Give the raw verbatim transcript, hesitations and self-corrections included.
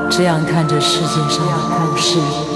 这样看着世界上的故事。